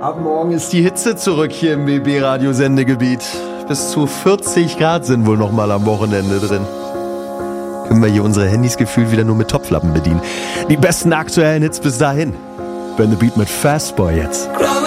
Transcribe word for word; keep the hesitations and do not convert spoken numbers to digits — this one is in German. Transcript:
Ab morgen ist die Hitze zurück hier im B B-Radio-Sendegebiet. Bis zu vierzig Grad sind wohl noch mal am Wochenende drin. Können wir hier unsere Handys gefühlt wieder nur mit Topflappen bedienen. Die besten aktuellen Hits bis dahin. Ben the Beat mit Fastboy jetzt.